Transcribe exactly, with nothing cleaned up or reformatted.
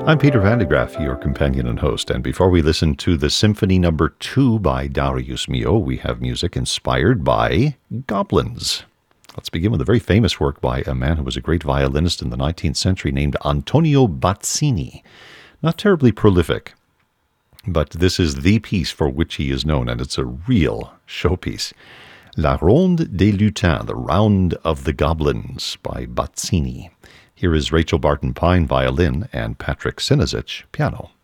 I'm Peter Van de Graaff, your companion and host, and before we listen to the Symphony Number two by Darius Milhaud, we have music inspired by goblins. Let's begin with a very famous work by a man who was a great violinist in the nineteenth century named Antonio Bazzini. Not terribly prolific, but this is the piece for which he is known, and it's a real showpiece. La Ronde des Lutins, The Round of the Goblins by Bazzini. Here is Rachel Barton Pine, violin, and Patrick Sinasic, piano.